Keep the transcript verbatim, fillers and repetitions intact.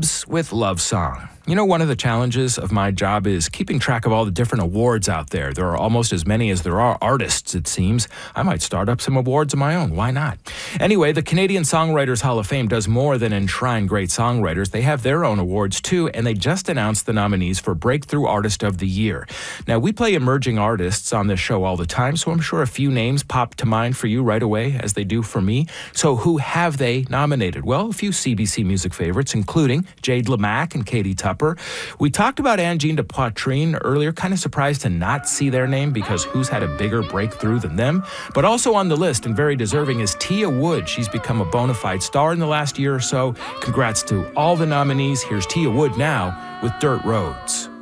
Dubs with Love Song. You know, one of the challenges of my job is keeping track of all the different awards out there. There are almost as many as there are artists, it seems. I might start up some awards of my own. Why not? Anyway, the Canadian Songwriters Hall of Fame does more than enshrine great songwriters. They have their own awards, too, and they just announced the nominees for Breakthrough Artist of the Year. Now, we play emerging artists on this show all the time, so I'm sure a few names pop to mind for you right away, as they do for me. So who have they nominated? Well, a few C B C music favorites, including Jade Lamack and Katie Tupper. We talked about Angine de Poitrine earlier, kind of surprised to not see their name because who's had a bigger breakthrough than them? But also on the list and very deserving is Tia Wood. She's become a bona fide star in the last year or so. Congrats to all the nominees. Here's Tia Wood now with Dirt Roads.